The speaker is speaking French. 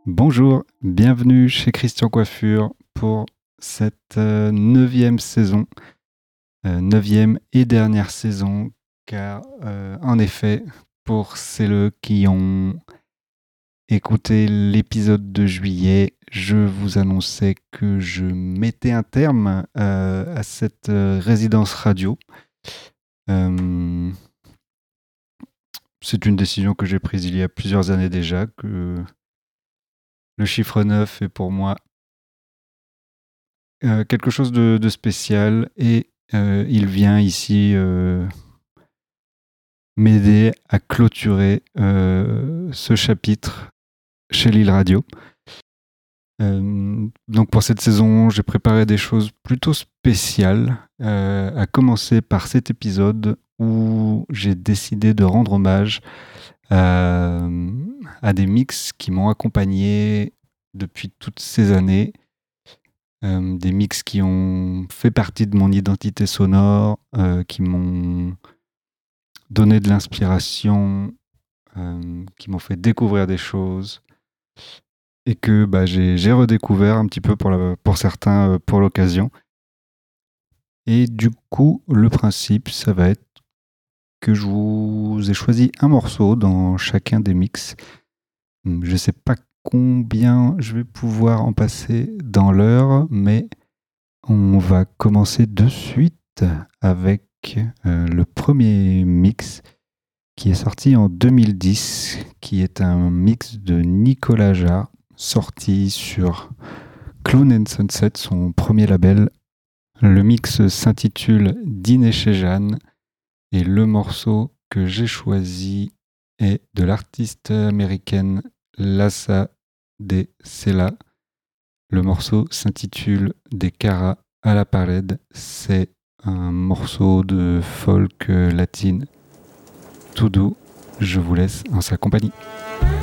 Bonjour, bienvenue chez Christian Coiffure pour cette 9e saison, 9e et dernière saison, car en effet, pour celles qui ont écouté l'épisode de juillet, je vous annonçais que je mettais un terme à cette résidence radio. C'est une décision que j'ai prise il y a plusieurs années déjà, que le chiffre 9 est pour moi quelque chose de spécial et il vient ici m'aider à clôturer ce chapitre chez Lille Radio. Donc pour cette saison, j'ai préparé des choses plutôt spéciales, à commencer par cet épisode où j'ai décidé de rendre hommage à des mix qui m'ont accompagné depuis toutes ces années. Des mix qui ont fait partie de mon identité sonore, qui m'ont donné de l'inspiration, qui m'ont fait découvrir des choses et que j'ai redécouvert un petit peu pour certains pour l'occasion. Et du coup, le principe, ça va être que je vous ai choisi un morceau dans chacun des mix. Je ne sais pas combien je vais pouvoir en passer dans l'heure, mais on va commencer de suite avec le premier mix qui est sorti en 2010, qui est un mix de Nicolas Jarre, sorti sur Clown and Sunset, son premier label. Le mix s'intitule Dîner chez Jeanne et le morceau que j'ai choisi est de l'artiste américaine Lassa de Sela. Le morceau s'intitule Des caras à la parede. C'est un morceau de folk latine tout doux. Je vous laisse en sa compagnie.